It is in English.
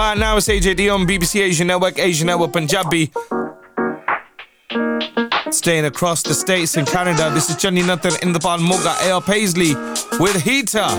Now it's AJD on BBC Asian Network Punjabi. Staying across the States and Canada, this is Johnny Nathan in the bar Moga, A.R. Paisley with Heater.